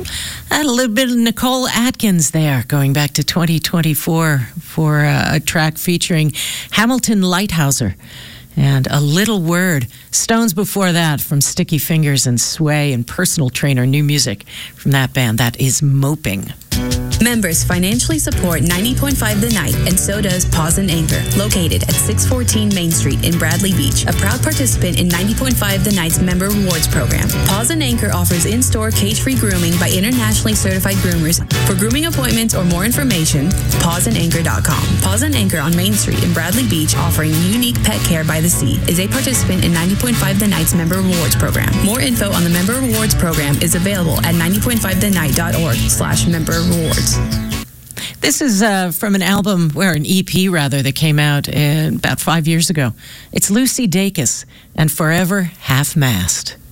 And a little bit of Nicole Atkins there, going back to 2024 for a track featuring Hamilton Lighthouser and A Little Word. Stones before that from Sticky Fingers and Sway, and Personal Trainer, new music from that band. That is Moping. Members financially support 90.5 The Night, and so does Pause and Anchor, located at 614 Main Street in Bradley Beach, a proud participant in 90.5 The Night's Member Rewards Program. Pause and Anchor offers in-store cage-free grooming by internationally certified groomers. For grooming appointments or more information, pauseandanchor.com. Pause and Anchor on Main Street in Bradley Beach, offering unique pet care by the sea, is a participant in 90.5 The Night's Member Rewards Program. More info on the Member Rewards Program is available at 90.5thennight.org/member-rewards. This is from an album, or an EP rather, that came out about 5 years ago. It's Lucy Dacus and Forever Half-Mast.